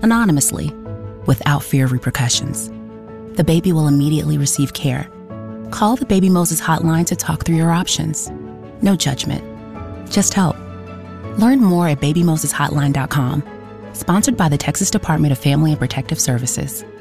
anonymously, without fear of repercussions. The baby will immediately receive care. Call the Baby Moses hotline to talk through your options. No judgment, just help. Learn more at babymoseshotline.com. Sponsored by the Texas Department of Family and Protective Services.